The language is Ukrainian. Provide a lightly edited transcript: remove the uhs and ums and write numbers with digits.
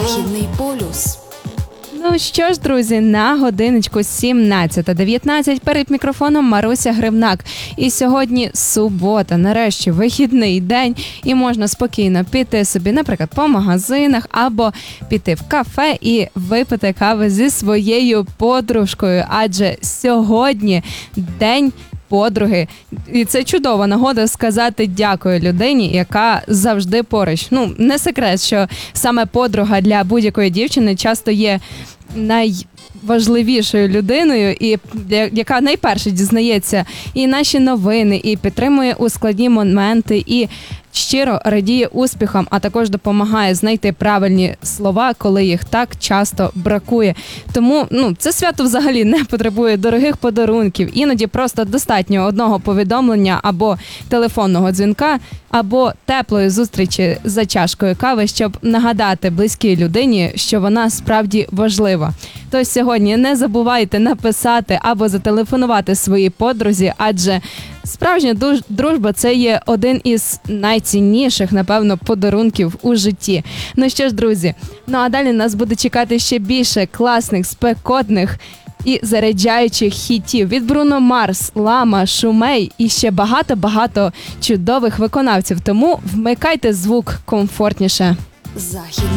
Західний полюс. Ну що ж, друзі, на годиночку 17:19 перед мікрофоном Маруся Гривнак. І сьогодні субота, нарешті вихідний день, і можна спокійно піти собі, наприклад, по магазинах або піти в кафе і випити кави зі своєю подружкою, адже сьогодні день подруги. І це чудова нагода сказати дякую людині, яка завжди поруч. Ну, не секрет, що саме подруга для будь-якої дівчини часто є найважливішою людиною, і яка найперше дізнається і наші новини, і підтримує у складні моменти, і щиро радіє успіхам, а також допомагає знайти правильні слова, коли їх так часто бракує. Тому це свято взагалі не потребує дорогих подарунків. Іноді просто достатньо одного повідомлення або телефонного дзвінка, або теплої зустрічі за чашкою кави, щоб нагадати близькій людині, що вона справді важлива. Тож сьогодні не забувайте написати або зателефонувати своїй подрузі, адже справжня дружба – це є один із найцінніших, напевно, подарунків у житті. Ну що ж, друзі, а далі нас буде чекати ще більше класних, спекотних і заряджаючих хітів від Бруно Марс, Лама, Шумей і ще багато-багато чудових виконавців. Тому вмикайте звук комфортніше. Західний